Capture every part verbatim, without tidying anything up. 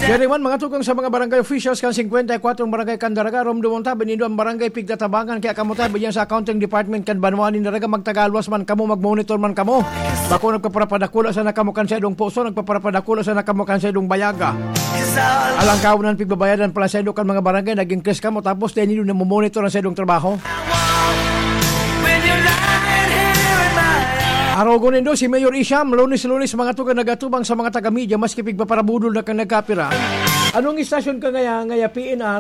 Jerry Juan, mga tukang sa mga barangay officials kan fifty-four barangay Candaraga, Romdumonta, Benindo ang barangay Pigtatabangan, kaya kamuta bagyan sa accounting department kan Banwanin Daraga, magtagalwas man kamo, magmonitor man kamo. Bako nagpaparapadakula sa nakamukan sa idong puso, nagpaparapadakula sa nakamukan sa idong bayaga. Alang kaunan pigbabayadan pala sa idong kan mga barangay, naging kres kamo, tapos dahil nyo na monitor sa idong trabaho. Araw ko nindo si Mayor Isham, lunis-lunis mga tuga nagatubang sa mga taga-media maski pigpaparabudol na kang nagkapira. Anong istasyon ka ngaya, ngaya P N R?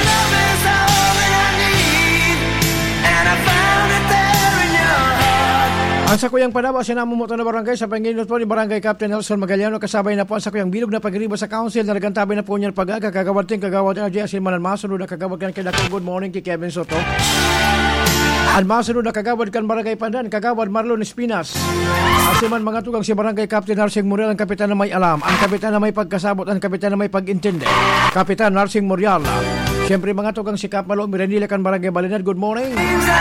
Ang sakuyang panawa, sinamumoto na barangay sa panginot po ni Barangay Captain Nelson Magaliano, kasabay na po ang sakuyang bilog na pagriba sa council na nagantabi na po niyan pag-aga, kagawad ting kagawad na J S Manan Masunod na kagawad kan kay Dako. Good morning kay Kevin Soto. Ang masunod na kagawad kan Barangay Pandan, kagawad Marlon Espinas. Asiman mga tugang si Barangay Captain Narsing Murial, ang kapitan na may alam, ang kapitan na may pagkasabot, ang kapitan na may pag-intindi, Kapitan Narsing Murial. Siyempre mga tugang si Kapalo Miranila kan Barangay Balinad. Good morning.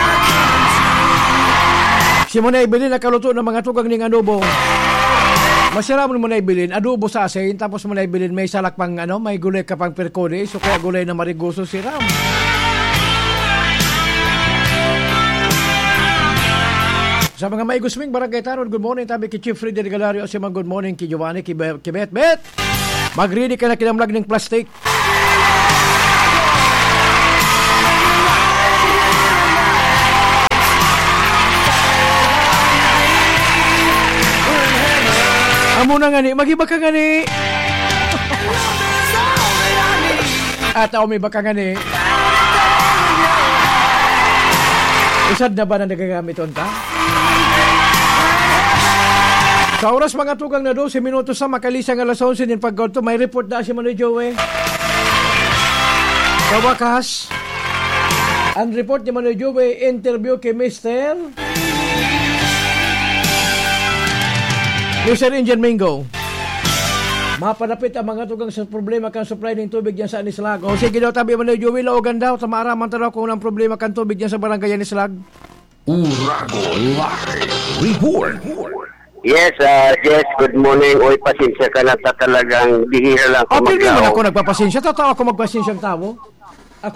Si Monay Bilin nakaluto ng mga tugang ning adobo. Masarap mo Monay Bilin, adobo sa asin, tapos Monay Bilin may salak pang ano, may gulay ka pang perkode, so kaya gulay na marigoso si Ram. Sa mga may gusming Barangay Tanod, good morning. Tabi kay Chief Freddy Regalario, si mga good morning kay Giovanni, kay Bet Bet. Mag-ready ka na kinamlag ng plastic. Amo na nga ni, mag-iba ka nga ni. At ako may baka nga ni. Usad na ba na nagagamit onta? Sa oras mga tugang na twelve minutos sa makalisang alas eleven din pagkauto, may report na si Manoy Joey. Sa wakas, ang report ni Manoy Joey, interview kay Mister Mister Indian Mingo. Mapanapit ang mga tugang sa problema kan supply ng tubig dyan sa Anislag. O sige daw tabi Manoy Joey, laogan daw, tamaaraman talaw kung ang problema kan tubig dyan sa barangay Anislag. Urago Live Report. Yes, uh, yes, good morning. Oy, pasensya ka na ta talagang bihira lang ako mag-tao. Okay, ako nagpapasensya. Totoo ako magpasensyang tao. Ako.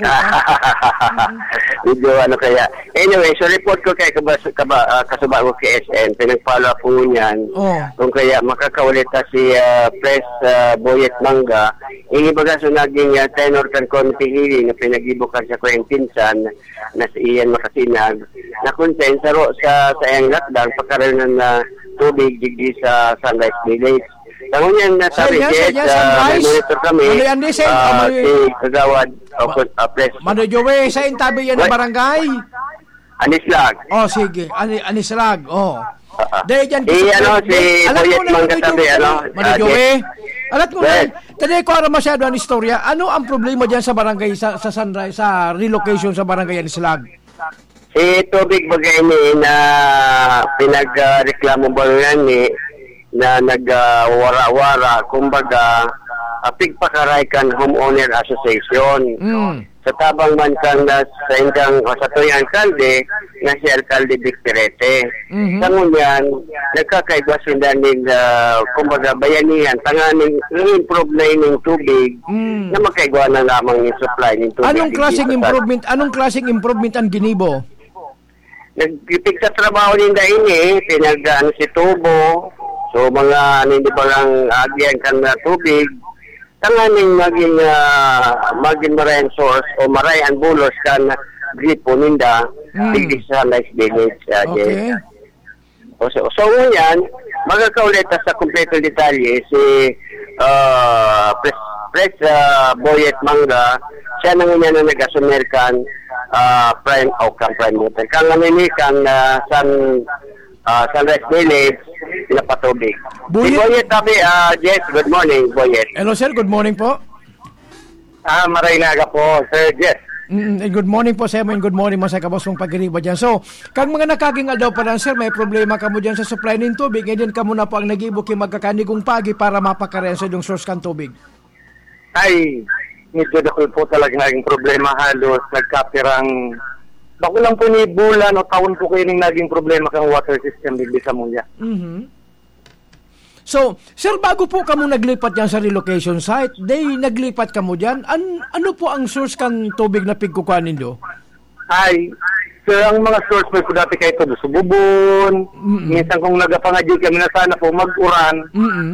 Medyo ano kaya. Anyway, so report ko kay kabas, kaba, uh, kasubag ko kay S N. Pinagpala po niyan. Oh. Kung kaya makakaulit ta si uh, Press uh, Boyet Manga. Ingibaga so naging uh, tenor kan konti hili na pinagibukan sa kong pinsan na si Ian Makasinag. Na konsen sa sa sa iyang lockdown pagkaroon na uh, tubig digdi sa Sunrise Village. Tangon yan na sabi, yes, uh, monitor kami, uh, si Kagawad, uh, Press. Manoy Joey, sa intabi yan ng barangay? Anislag. Oh, sige, Ani, Anislag, oh. Uh, Dahil dyan, si, ano, si Boyet Mangkatabi, ano? Manoy Joey, alat mo na, taday ko ara masyado ang istorya, ano ang problema dyan sa barangay, sa, sa Sunrise, sa relocation sa barangay Anislag? Si tubig bagay ni na pinagreklamo ba yan ni na nagwara-wara, kumbaga uh, pigpakaray kan homeowner association. Mm. Sa tabang man kan na sa indang o sa tuyang alkalde na si Alkalde Victorete. Mm-hmm. Sa ngunyan, nagkakaigwa sila ng uh, kumbaga bayanihan, tanganing i-improve na yung tubig mm. na makaigwa na lamang yung supply ng tubig. Anong klaseng improvement, anong klaseng improvement ang ginibo? Nagpipig sa trabaho ninda ini, pinag-ano si tubo, so mga hindi ba lang agyan kan na tubig, tanganing maging uh, maging marayan source o marayan bulos kan gripo ninda, mm. digdi sa Sunrise Village. Uh, okay. O, so, so yan, magkakaulit sa kompleto detalye si uh, Press, Press uh, Boyet Manga, siya nang niya na nag-assumer kan Uh, prime outcome prime motor. Kang namini kang uh, San uh, Sunrise Village pinapatubig. Si Boyet tabi, uh, yes, good morning, Boyet. Hello sir, good morning po. Ah, maray naga po, sir, yes. Mm, good morning po sa inyo, good morning mo sa kabos mong pagriba dyan. So, kang mga nakagingal daw pa lang sir, may problema ka mo dyan sa supply ng tubig, ngayon ka muna po ang nag-ibok yung magkakanigong pagi para mapakarehan sa yung source kang tubig. Ay, medyo dahil po talaga naging problema halos, nagkapirang, bako lang po ni bulan o taon po kayo naging problema kang water system digdi sa Munya. Mm-hmm. So, sir, bago po kamo naglipat yan sa relocation site, day naglipat kamo dyan, an, ano po ang source kan tubig na pigkukuhanin do? Ay, so ang mga source mo po dati kayo ito, sububon, mm-hmm. minsan kung nagapangadyo kami na sana po mag-uran. Mm-hmm.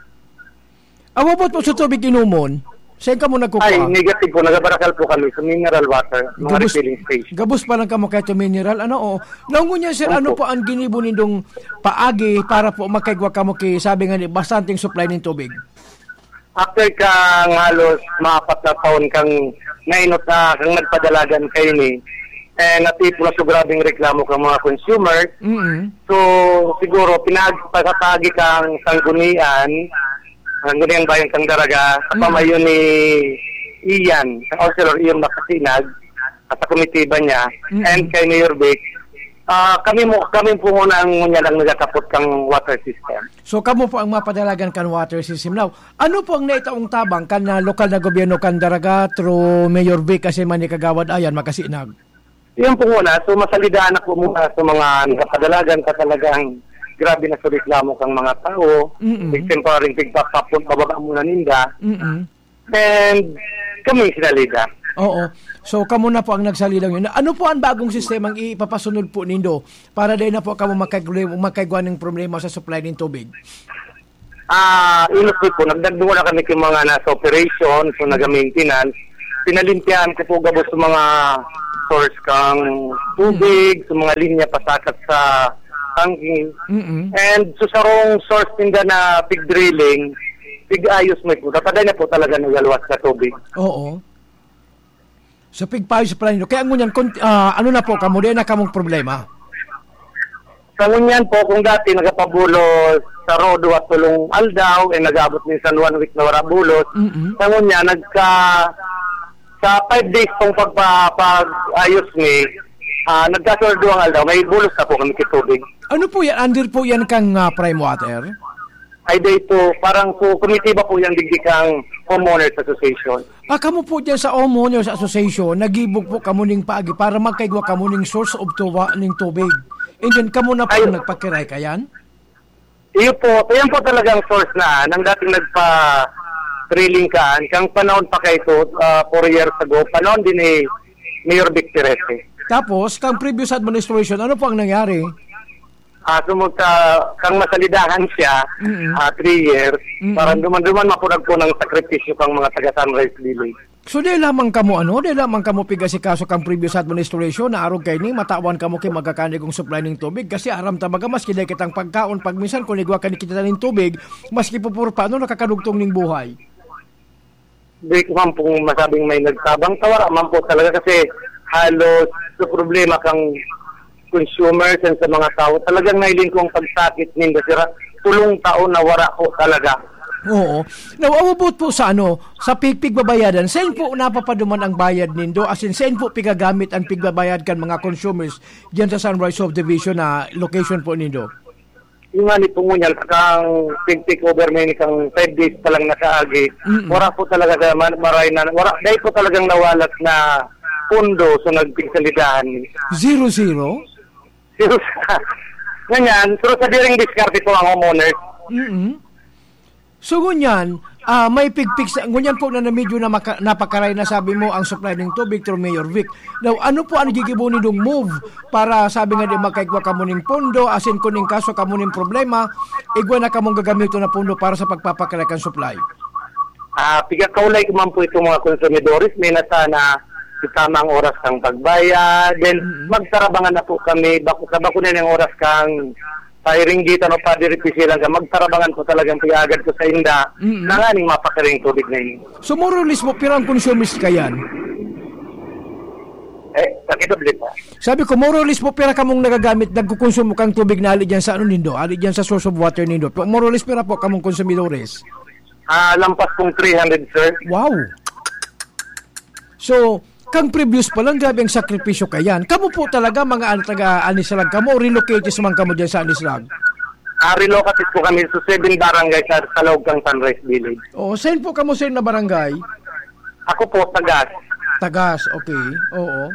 Awabot po sa tubig inumon, saan ka mo nagkukuha? Ay, negative po, nagabarakal po kami sa mineral water, mga gabus, refilling station. Gabus pa lang kamo kahit mineral, ano o? Naungunya sir, ano po ang ginibo nindong paagi para po makaigwa kamo kay sabi nga ni, bastanting supply ng tubig? After kang halos maapat na taon kang nainot na kang nagpadalagan kayo ni, eh, natipo na so grabing reklamo kang mga consumer. Mm-hmm. So, siguro, pinagpagkatagi kang sanggunian, sanggunian bayan kang daraga, sa pamayo ni Ian, sa Councilor Ian Makasinag, at sa komitiba niya, mm-hmm. and kay Mayor Vic, uh, kami mo kami po muna ang muna lang nagkakapot kang water system. So, kamo po ang mapadalagan kan water system. Now, ano po ang naitaong tabang kan na lokal na gobyerno kan daraga through Mayor Vic kasi man ni Kagawad Ayan Makasinag? Yun po muna, so masalidaan na po muna sa mga nakapadalagan ka talagang grabe na sa reklamo kang mga tao, mm-hmm. temporary pigpapapon, bababa muna ninda, mm-hmm. and kami sinalida. Oo. So, kamo na po ang nagsalilang yun. Ano po ang bagong sistemang ipapasunod po nindo para dahil na po kamo makaigwa ng problema sa supply ng tubig? Ah, uh, inot po, nagdagdawa na kami kung mga nasa operation, so naga-maintenance, pinalimpihan ko po gabos sa mga source kang tubig, sa mga linya pasakat sa tangking. Mm-hmm. And so sarong source tinda na pig drilling, pig ayos mo po. Tatada niya po talaga nagaluwas na tubig. Oo. Sa so, pigpayos sa planino. Kaya ngunyan, uh, ano na po, kamo din na kamong problema? Sa ngunyan po, kung dati nagapabulos sa rodo at tulong aldaw, eh nag-abot minsan one week na wala bulos. Mm-hmm. Sa ngunyan, nagka sa five days pong pagpapayos ni, uh, nagkasorduang aldaw, may bulos na po kami kitubig. Ano po yan? Under po yan kang uh, prime water? Ay dito, parang po, komitiba po yung digdikang Homeowners Association. Ah, kamo po dyan sa Homeowners Association, nagibog po kamo ning paagi para magkaigwa kamo ning source of tuwa ning tubig. And then, kamo na po ay, nagpakiray kayan? Iyo po, yan po talagang source na, nang dating nagpa drilling kaan, kang panahon pa kayo ito, uh, four years ago, panahon din ni Mayor Vic Terese. Tapos, kang previous administration, ano po ang nangyari? Uh, sumunta, kang masalidahan siya, mm-hmm. uh, three years, mm-hmm. parang duman-duman mapunag po ng sakripisyo kang mga taga-Sunrise Village. So, di lamang kamo ano? Di lamang kamo pigasikaso kang previous administration na arog kayo ni matawan kamo kay magkakanigong supply ng tubig kasi aram tabaga maski dahil kitang pagkaon pag minsan kung nigwa ka ni kita ng tubig maski po puro paano nakakadugtong ning buhay. Di ko man pong masabing may nagtabang tawara man po talaga kasi halos sa problema kang consumers and sa mga tao talagang nailin kong pagsakit ninda sira tulong taon na wara ko talaga. Oo. Nawawabot po sa ano, sa pigbabayadan, saan po napapaduman ang bayad nindo? As in, saan po pigagamit ang pigbabayad kan mga consumers diyan sa Sunrise Subdivision na location po nindo? Yung nga ni Pungunyan, kang pig-take over may kang five days pa lang nakaagi, mm-hmm. wala po talaga sa maray na, wala, dahil po talagang nawalat na pundo sa nagpigsalidahan. Zero, zero? Zero sa, ganyan, pero sa diring diskarte po ang homeowners. Mm-hmm. So, ngunyan, uh, may pigpix, ngunyan po na na medyo na maka, napakaray na sabi mo ang supply ng tubig through Mayor Vic. Now, ano po ang gigibunin ng move para sabi nga di makaigwa ka mo ng pondo, asin kuning kaso ka mo ng problema, igwa na ka mong gagamito na pondo para sa pagpapakaray kang supply? Ah, uh, pigakaulay ko man po itong mga konsumidores, may nasa na tamang oras kang pagbayad, then mm-hmm. magtarabangan na po kami, bako sa bako na ng oras kang firing gate ano pa diripisilan ka, magtarabangan ko talagang piyagad ko sa inda mm-hmm. na nga ning mapakaring tubig na yun. So more or less mo, pirang consumist ka yan? Eh, nakidoblit pa. Sabi ko, more or less po pira ka mong nagagamit, nagkukonsumo kang tubig na ali dyan sa ano nindo, ali dyan sa source of water nindo. More or less pira po ka mong konsumidores? Ah, uh, lampas pong three hundred, sir. Wow! So, kang previous pa lang, grabe ang sakripisyo kayan. Kamu po talaga mga taga Anislag kamo, relocates man kamo dyan sa Anislag? Ah, relocates po kami sa seven barangay sa, sa loob ng Sunrise Village. Oo, saan po kamo saan na barangay? Ako po, Tagas. Tagas, okay. Oo.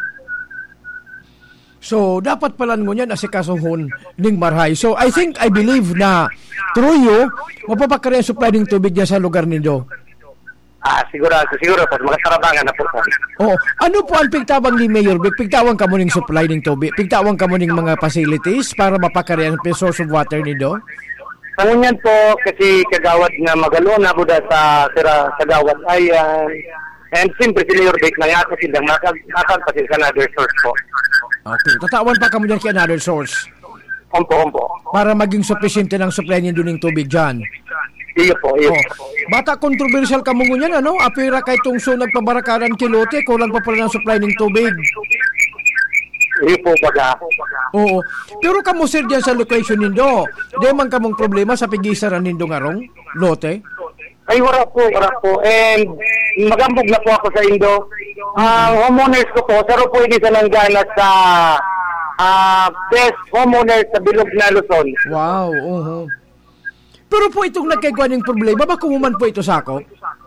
So, dapat pala ngunyan asikasuhon ning Marhay. So, I think, I believe na Truyo, mapapakari ang supply ng tubig niya sa lugar ninyo. Ah, siguro, siguro po, mga sarabangan na po po. Oo. Ano po ang pigtawang ni Mayor Vic? Pigtawang ka mo ng supply ng tubig? Pigtawang ka mo ng mga facilities para mapakari ang source of water ninyo? Sangunyan po, kasi kagawad na magalo na po sa sira kagawad ayan. And siyempre, si Mayor Vic, nangyata silang makagpasil ka na other source po. Okay. Tatawan pa ka mo dyan kay another source? Ompo, ompo. Para maging sufficiente ng supply niyo ng tubig dyan? Iyo po, iyo. Oh. Bata kontrobersyal ka mo ngunyan, ano? Apira kay tungso nagpabarakaran kilote, kulang pa pala ng supply ng tubig. Iyo po baga. Oo. Pero kamo sir dyan sa location nindo, di man kamong problema sa pigisaran nindo ngarong lote? Ay, wala po, wala po. And magambog na po ako sa Indo. Ang homeowners ko po, saro po hindi sa langgana sa uh, best homeowners sa Bilog na Luzon. Wow, uh-huh. Pero po itong nagkaigwa ng problema, baka kumuman po ito sa ako?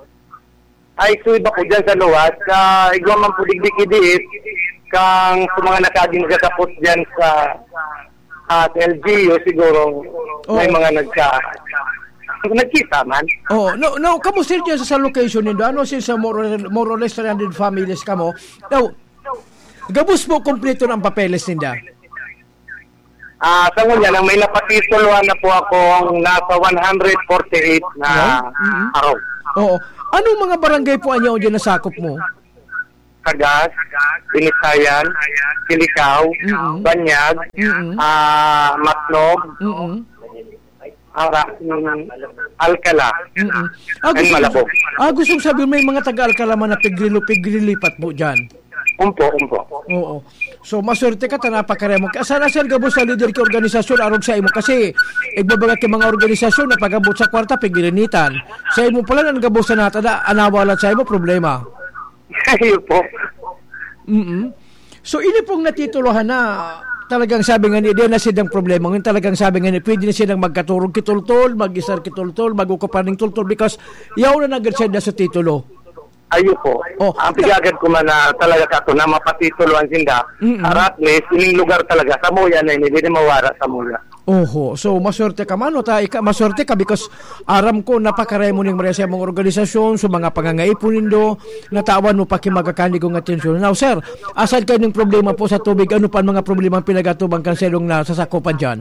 Ay, so iba po dyan sa luwas. Uh, igwa man po digdik-idiit kang sa mga nakaging magkakapot dyan sa uh, L G U siguro oh. May mga nagka nagkita man. Oh, no, no, kamo sir dyan sa location nindo, ano sir sa more, more or less three hundred families kamo? Now, gabos po kompleto ng papeles ninda? Ah, uh, sa ngunyan, ang may napatituluan na po akong nasa one forty-eight na yeah? mm-hmm. araw. Oo. Anong mga barangay po anyo dyan nasakop mo? Kagas, Binitayan, Silikaw, mm-hmm. Banyag, mm-hmm. uh, Matnog, mm-hmm. Ara, mm, Alcala, mm-hmm. ah, and Malabog. Ah, gusto sabi may mga taga-Alcala man na pigrilo-pigrilipat mo dyan? Umpo, umpo. Oo. So, maswerte ka, tanapakare mo. Sana sir, gabos sa leader ki organisasyon, arog sa imo. Kasi, igbabagat ki mga organisasyon na pagabot sa kwarta, pigilinitan. Sa imo pala, nang gabos sa natada, anawalat sa imo, problema. Ayun po. Mm-hmm. So, ini pong natituluhan na, talagang sabi nga ni, di na silang problema. Ngayon talagang sabi nga ni, pwede na silang magkaturog kitultol, mag-isar kitultol, mag-ukupan ng tultol, because yaw na nag-resend na sa titulo. Ayun po. Oh, ang pigagad ko man na talaga ka ito na mapatituluan sinda. Mm-hmm. At least, ining lugar talaga, sa muya na hindi na mawara sa muya. Oho. So, maswerte ka man, o ta, ika, maswerte ka because aram ko napakaray mo ning marya sa mga organisasyon, so mga pangangaipon nindo, natawan mo pa kimagakani kong atensyon. Now, sir, aside kayo ng problema po sa tubig, ano pa mga problema ang pinagatubang kanselong na sasakupan dyan?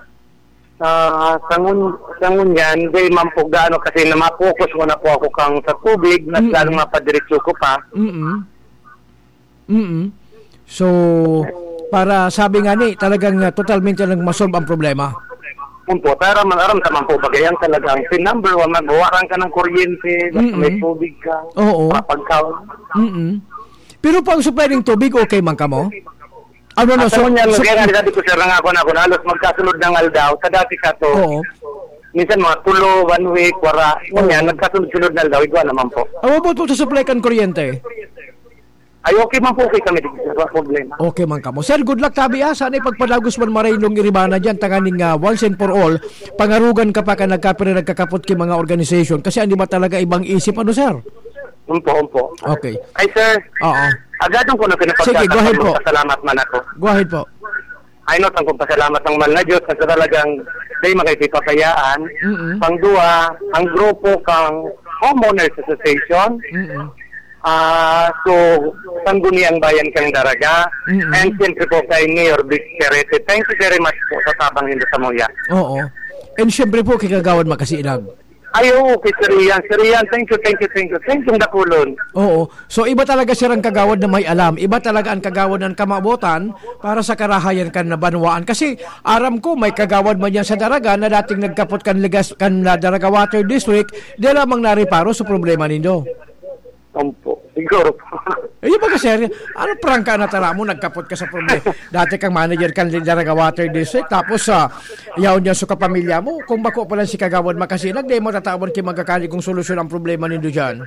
Uh, sangun sangun yan, hindi man po gaano kasi na mapokus ko na po ako kang sa tubig, na mm-hmm. lalong mapadiretso ko pa. Mm-hmm. Mm-hmm. So, para sabi nga ni, talagang uh, totalmente lang masolve ang problema. Um po, pero man aram taman po bagayan talagang si number one, magwaran ka ng kuryente, mm-hmm. may tubig ka, oo. Pagkaon. Mm-hmm. Pero pang supply ng tubig, okay man ka mo? Ano na, so, niya, so, kaya nga dati ko siya nga ako na ako na halos magkasunod ng aldaw. Sa dati ka to, oo. Minsan mga tulo, one week, wara. Kanya, nagkasunod-sunod ng aldaw, igwa naman po. Ano po po sa supply kan kuryente? Ay, okay man po, okay kami. Wala problema. Okay man ka mo. Sir, good luck tabi ha. Sana ipagpadagos man maraynong iribana dyan, tanganing uh, once and for all, pangarugan ka pa ka nagkapira nagkakapot ki mga organization. Kasi hindi ba talaga ibang isip, ano sir? Umpo, umpo. Okay. Ay, sir. Oo. Agadong ko na pinapagkata. Sige, go ahead po. Pasalamat man ako. Go ahead po. Ay, no, tangkong pasalamat ng man na Diyos kasi talagang day makikipapayaan. Mm-hmm. Pangduwa, ang grupo kang Homeowners Association. Mm-hmm. Uh, so, sangguniang bayan kang Daraga. Mm-hmm. And siyempre po kay Mayor Vic Perete. Thank you very much po sa tabang nito sa Muya. Oo. And siyempre po, kikagawad makasiilag. Ay, oo, kay Sir Rian. Sir Rian, thank you, thank you, thank you. Thank you, Dakulon. Oo. So, iba talaga sirang kagawad na may alam. Iba talaga ang kagawad ng kamabutan para sa karahayan kan na banwaan. Kasi, aram ko, may kagawad man yan sa Daraga na dating nagkapot kan, ligas, kan na Daraga Water District, di lamang nariparo sa problema nindo. Ompo. Siguro po. Eh, ba kasi, ano prangka na tala mo, nagkapot ka sa problema. Dati kang manager kan Daraga Water District, tapos sa uh, yaw niya sa kapamilya mo, kung bako pala si kagawad makasinag, di mo tatawag ki magkakali kung solusyon ang problema nindo dyan.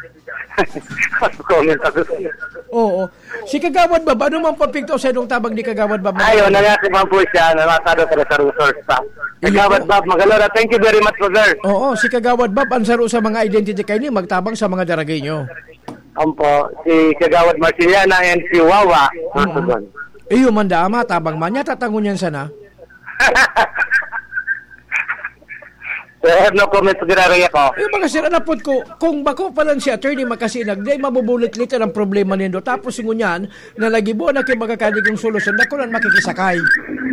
Oo. Si kagawad ba, ano man papigto sa inong tabang ni kagawad ba? Ayaw, nangyasiman po siya, namatado sa resource staff. Kagawad Bob, magalora, thank you very much po, sir. Oo, si kagawad Bob, ang saro sa mga identity kayo niyo, magtabang sa mga daragay nyo. Ampo, si Kagawad Marciliana and si Wawa. Mm-hmm. Iyo man daama, tabang man niya, tatangon yan sana. Sir, no comment pagkararay ako. Yung mga sir, anapod ko, kung bako pa lang si attorney makasinag, di mabubulit-lit ang problema nindo. Tapos yung ngunyan, na nagibo na kayo magkakanig yung solusyon, na kunan makikisakay.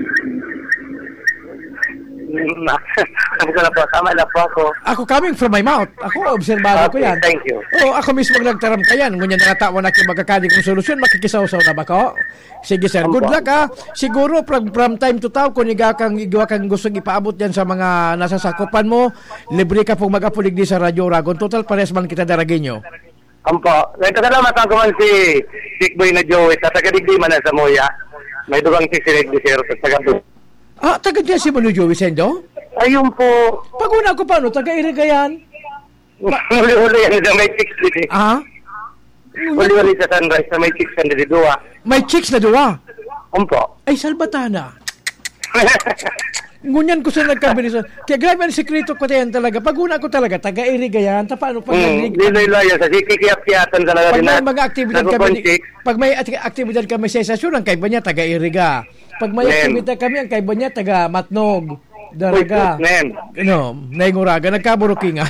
Sabi ko na po, tama na po ako. Ako coming from my mouth. Ako, obserbado ko Okay, yan. thank you. Oo, ako mismo nagtaram ka yan. Ngunyan natawa na kayo magkakanig yung solusyon, makikisaw-saw na ba ko? Sige sir, good luck ha. Siguro from, from time to time, kung iga kang, iga kang gusto ipaabot yan sa mga nasasakupan mo, libre ka pong mag-apulig di sa Radyo Uragon. Total, pares man kita daragin nyo. Ampo. Nagkasalamat ako man si Sickboy na Joey at tagadigdi man na sa Moya. May dugang si Sirig di Sir at taga Ah, taga dyan si Manu Joey Sendo? Ayun po. Pag-una ko paano, taga-iriga yan? Uli-uli yan na may chicks din eh. Ah? Uli-uli sa Sunrise na may chicks yan din dua. May chicks na duwa? Ampo. Ay, salbatana. Ngunyan ko sa nagkabilis. Kaya grabe ang sekreto ko yan talaga. Pag-una ko talaga, taga-iriga yan. Ta, paano pag Hmm, nilay-laya sa sikikiyap-kiyatan talaga pag din may na. mga aktibidad kami, pag may at- aktibidad kami sa sesasyon, ang kaiba niya taga-iriga. Pag may Men. aktibidad kami, ang kaiba niya taga-matnog. Daraga. Men. Ano, nainguraga, nagkaburukingan.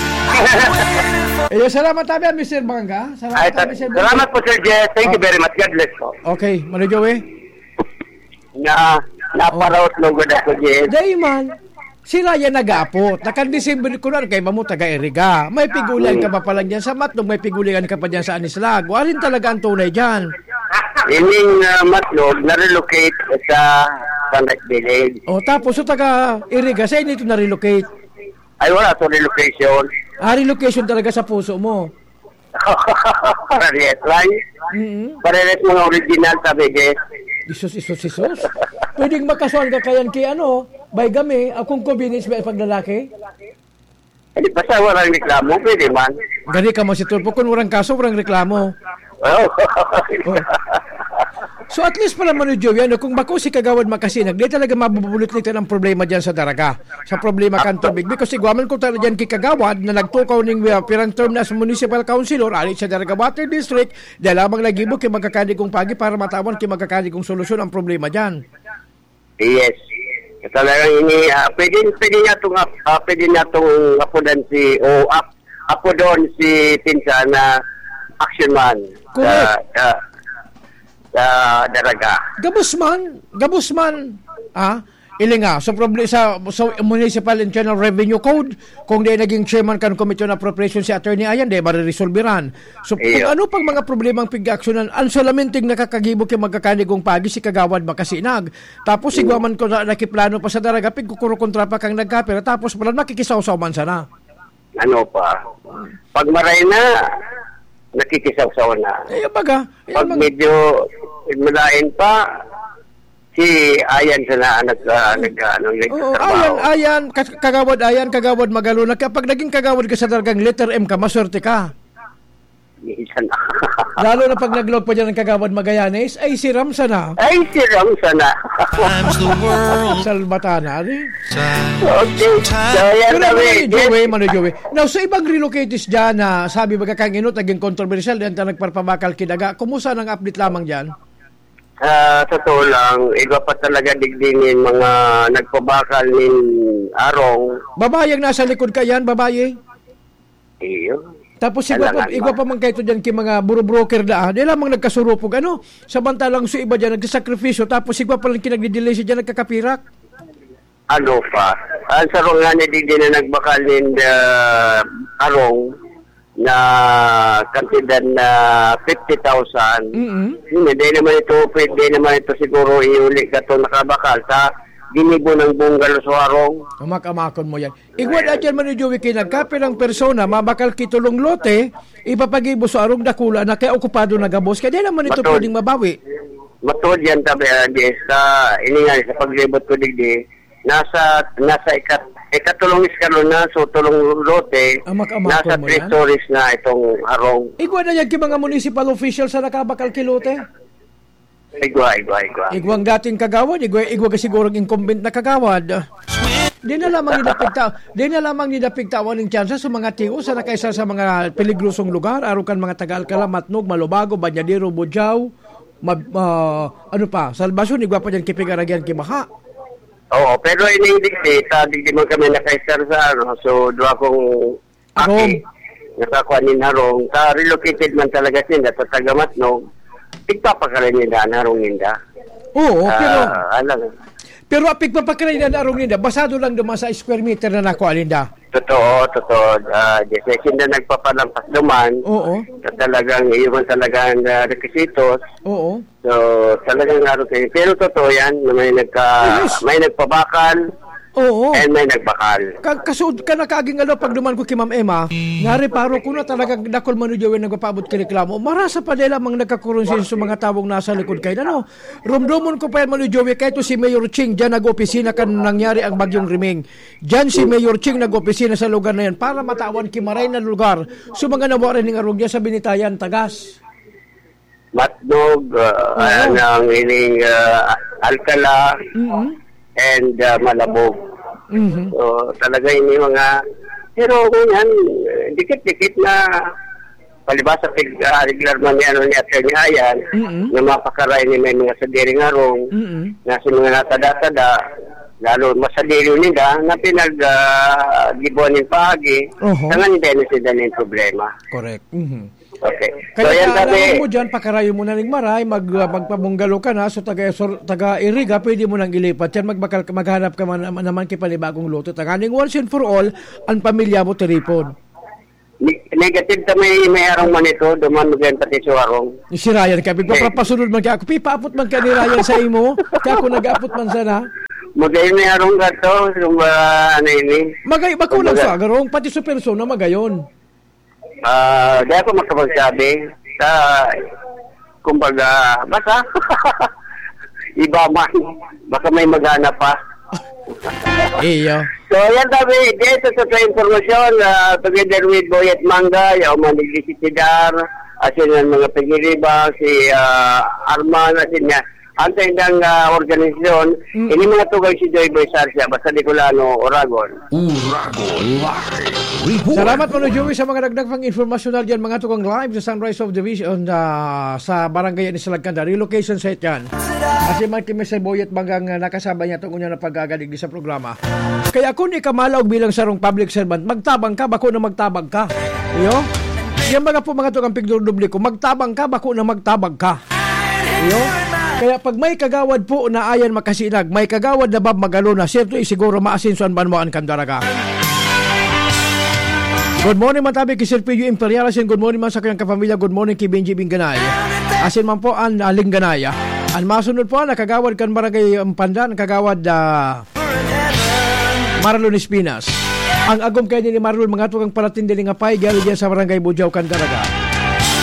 Eh, salamat tabi, Mister Bangga. Salamat Ay, tabi, Mister Bangga. salamat po Sir Jess. Thank you very much. God bless po. Okay, Manu Joey. Na, naparaot lang ko na po Jess. Dayman, sila yan nag-aapot. Nakan-December ko na, kay mamu taga-iriga. May pigulian ka pa pala dyan sa Matnog, may pigulian ka pa dyan sa Anislag. Warin talaga ang tunay dyan. Ining uh, Matnog na-relocate sa Sunrise Village. O tapos, so taga-iriga, sa inyo ito na-relocate. Ay, wala to relocation. Ah, relocation talaga sa puso mo. Parehas lang. Mm-hmm. Parehas mga original sabi Jess. Isus, isus, isus. Pwedeng makasuhan ka kayan kay ano, by game, akong convenience ba paglalaki? Hindi pa sa walang reklamo, pwede man. Gani ka mo si Tulpo, kung walang kaso, walang reklamo. Oh. Oh. So at least pala Manu Joey, ano, kung bako si Kagawad makasinag, di talaga mabubulit-litan ang problema dyan sa Daraga. Sa problema kan tubig. Because iguaman ko talaga dyan kay Kagawad na nagtukaw ng uh, pirang term na sa municipal councilor, alit sa Daraga Water District, dahil lamang nagibog kay magkakani kong pagi para matawan kay magkakani kong solusyon ang problema dyan. Yes. Talagang ini, uh, pwede, pwede niya itong, uh, pwede niya itong apodan si, o ap, apodon si Pinsa na action man. Correct. Sa, uh, sa Daraga. Gabusman, Gabusman, ah, ilinga, sa problem sa, sa Municipal Internal Revenue Code, kung di naging chairman kan Committee on Appropriation si Attorney Ayan, di mariresolveran. So, kung Iyo. ano pang mga problemang pig-actionan, ang solamenting nakakagibok yung magkakanigong pagi si Kagawad makasinag. Tapos, sigwaman ko na nakiplano pa sa Daraga, pig kukurukontra pa kang nagkapira, tapos pala makikisaw-saw man sana. Ano pa? Pag maray na, nakikisaw-saw na. Eh, baga, eh, Pag mga, medyo mulain pa, si Ayan sa na nag, uh, nag, ano, Oo, nagtatrabaho. ayan, ayan, Ka- Kagawad, ayan, Kagawad, magalo na. Kapag naging Kagawad ka sa Daragang letter M ka, maswerte ka. Minsan na. Lalo na pag nag-load pa dyan ng Kagawad Magallanes, ay si Ramsa na. Ay, si Ramsa na. Times the world Salbatana. Eh. Okay. So, yan Pero kami. Manu Joey, Manu Joey. Now, sa ibang relocatees dyan na sabi ba kang inot, naging controversial, yan ta nagparpabakal kinaga. Kumusta nang update lamang dyan? Ah, sa totoo lang, iba pa talaga digdingin mga nagpabakal nin Arong. Babae ang nasa likod ka yan, babae. Iyo. Tapos igwa pa, Kailangan igwa ba? pa man kayo dyan kay mga buro-broker da. Di lamang nagkasurupog. Ano? Samantalang sa iba dyan, nagsasakripisyo. Tapos igwa pa lang kinagdidelay siya dyan, nagkakapirak. Ano pa? Ang sarong nga ni digdi na nagbakal nin uh, Arong na kantidad na fifty thousand. Mm-hmm. Hindi naman ito, pwede naman ito siguro iuli ka ito nakabakal sa ginibo ng bungalo sa Arong. Amak-amakon mo yan. Igwad at yan man ni Joey kinagkape ng persona, mabakal kitulong lote, ipapagibo sa arong dakula na kaya okupado na gabos. Kaya di naman ito Matod. pwedeng mabawi. Matod yan tabi, uh, sa iningan sa paglibot ko digdi, nasa, nasa ikat, ikatulong iskalon na, so tulong lote, Amak-amakon nasa mo three yan. stories na itong Arong. Igwad na yan kay mga municipal officials sa nakabakal kilote. Igwa, igwa, igwa. Igwang dating kagawad, igwa, igwa ka sigurong incumbent na kagawad. Di na lamang nidapigta, di na lamang nidapigtawan ng tsansa sa mga tiyo sa nakaisa sa mga peligrosong lugar, arukan mga Tagal-Kala, Matnog, Malubago, Banyadero, Bujaw, ma, uh, ano pa, Salbasyon, igwa pa dyan kipigaragyan kimaha. Oo, pero ining dikit, uh, di man kami nakaisar sa ano, so doon akong aki, nakakuha ni Narong, ta relocated man talaga sinda sa Tagamatnog, tigpapakalan niya na Narong ninda. Oo, pero... Uh, alam, pero apig papakalan niya na Narong ninda, basado lang duman sa square meter na nakuha ninda. Totoo, totoo. Uh, Jesse, sinda nagpapalampas duman. Oo. So, talagang iyon talagang uh, requisitos. Oo. So, talagang naroon kayo. Pero totoo yan, na may, nagka, yes. may nagpabakal. Oo. And may nagbakal. Ka kasud ka nakaging ano pag duman ko kay Ma'am Emma, nareparo ko na talagang dakol man jowen nagpapaabot kay reklamo. Marasa pa nila mang nagkakurunsin sa mga tawong nasa likod kay ano. Rumdomon ko pa yan man jowen kay to si Mayor Ching diyan nag-opisina kan nangyari ang bagyong Rimeng. Diyan si Mayor Ching nag-opisina sa lugar na yan para matawan kimaray na lugar. So mga nawa rin ng arog niya sa Binitayan, Tagas. Matnog, uh, uh-huh. ang ining uh, Alcala, mm-hmm. and uh, Malabog. Mm-hmm. So, talaga ini mga, pero ganyan, dikit-dikit na palibasa pig uh, regular man yan ni Atty. Ayan, mm-hmm. na mapakaray ni may mga sadiring arong, mm-hmm. na sa mga natada-tada, lalo masadiri nila, na pinag-gibuan uh, ng pagi, uh-huh. tangan din sila ng problema. Correct. Mm-hmm. Okay. Kaya so, yan alam tabi, mo dyan, pakarayo mo na ng maray, mag, uh, magpabunggalo ka na, so taga, so, taga Iriga, pwede mo nang ilipat yan, magbakal, maghanap ka man, naman kay panibagong luto. Taganing once and for all, ang pamilya mo tiripon. Negative ta may may arong man ito, duman mo ganyan pati sa arong. Si Ryan, kaya pagpapasunod man kaya ako, pipaapot man ka ni Ryan sa imo, kaya ako nag-aapot man sana. Magayon may arong gato, yung uh, ano ini. Magay, bakulang sa agarong, pati sa persona magayon. Ah, uh, dahil ko makapagsabi sa kumbaga basta iba man baka may magana pa. Iyo. So yan tabi dito sa sa informasyon uh, together with Boyet Manga, yung mga naglisitidar, asin ng mga pagiriba, si uh, Arman, asin niya antay ng uh, organisasyon, mm. ini mga tugay si Joy Boy Sarsia, basta di ko lano, Oragon. Uragon Live. Salamat mo, Joey, sa mga nagdag pang informasyon na dyan, mga tukang live sa Sunrise of Division uh, sa barangay ni Salagkanda. Relocation site yan. Kasi man kami sa Boyet Manggang uh, nakasama niya itong unya na pag-agalig sa programa. Kaya kung ikamalaw bilang sarong public servant, magtabang ka, bako na magtabang ka. Iyo? Yan mga po mga tukang pigdurdubli ko, magtabang ka, bako na magtabang ka. Iyo? Kaya pag may kagawad po na ayan makasinag, may kagawad na bab magalo na, siyempre siguro maasinsuan ban mo ang kandaraga. Good morning man tabi kay Sir P U Imperial, asin good morning man sa kanyang kapamilya, good morning kay Benji Binganay. Asin man po ang uh, Lingganaya. Ang masunod po na kagawad kan barangay Pandan, kagawad uh, Marlon Espinas. Ang agom kayo ni Marlon, mga tukang palatindi nga pay, gali dyan sa barangay Bujaw, Kandaraga.